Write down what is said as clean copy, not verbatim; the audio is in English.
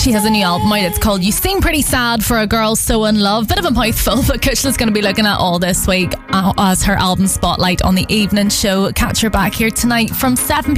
She has a new album out. It's called You Seem Pretty Sad for a Girl So In Love. Bit of a mouthful, but Kushala's going to be looking at all this week as her album spotlight on the evening show. Catch her back here tonight from 7